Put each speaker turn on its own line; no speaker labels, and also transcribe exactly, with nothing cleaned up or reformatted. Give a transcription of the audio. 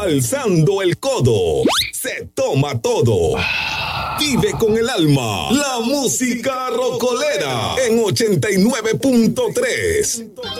alzando el codo. Se toma todo. Vive con el alma la música rocolera en ochenta y nueve punto tres.